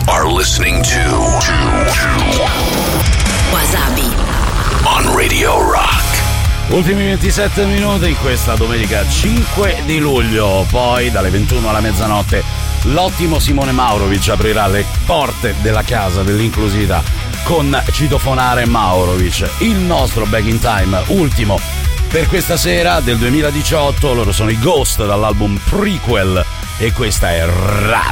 are listening to Wasabi on Radio Rock. Ultimi 27 minuti in questa domenica 5 di luglio, poi dalle 21 alla mezzanotte l'ottimo Simone Maurovic aprirà le porte della casa dell'inclusività con Citofonare Maurovic, il nostro Back in Time ultimo per questa sera del 2018. Loro sono i Ghost dall'album Prequel e questa è Radio